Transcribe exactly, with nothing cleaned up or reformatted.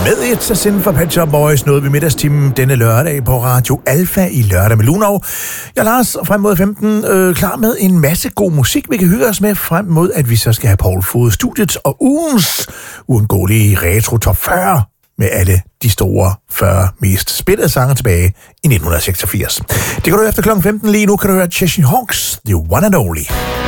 Med et Sin for Pet Shop Boys nåede vi middagstimen denne lørdag på Radio Alfa i Lørdag med Lunov. Jeg er Lars, frem mod femten, øh, klar med en masse god musik, vi kan hygge os med frem mod, at vi så skal have Paul Fod studiet og ugens uundgåelige retro top fyrre med alle de store fyrre mest spillede sange tilbage i nitten seksogfirs. Det kan du efter klokken femten. Lige nu kan du høre Cheshire Hawks, The One and Only.